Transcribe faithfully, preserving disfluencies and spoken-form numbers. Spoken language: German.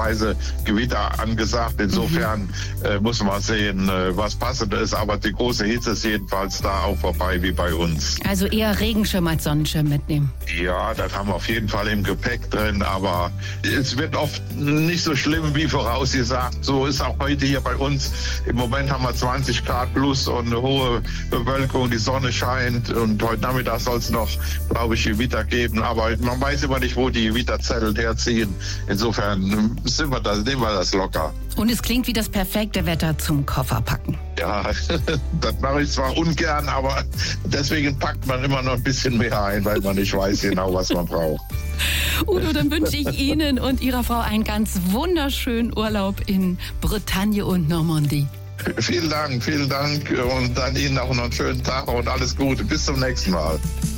möglicherweise Gewitter angesagt. Insofern mhm. äh, muss man sehen, äh, was passend ist. Aber die große Hitze ist jedenfalls da auch vorbei wie bei uns. Also eher Regenschirm als Sonnenschirm mitnehmen. Ja, das haben wir auf jeden Fall im Gepäck drin. Aber es wird oft nicht so schlimm wie vorausgesagt. So ist auch heute hier bei uns. Im Moment haben wir zwanzig Grad plus und eine hohe Bewölkung. Die Sonne scheint und heute Nachmittag soll es noch, glaube ich, Gewitter geben. Aber man weiß immer nicht, wo die Gewitterzellen herziehen. Insofern sind wir das, nehmen wir das locker. Und es klingt wie das perfekte Wetter zum Kofferpacken. Ja, das mache ich zwar ungern, aber deswegen packt man immer noch ein bisschen mehr ein, weil man nicht weiß genau, was man braucht. Udo, dann wünsche ich Ihnen und Ihrer Frau einen ganz wunderschönen Urlaub in Bretagne und Normandie. Vielen Dank, vielen Dank und dann Ihnen auch noch einen schönen Tag und alles Gute. Bis zum nächsten Mal.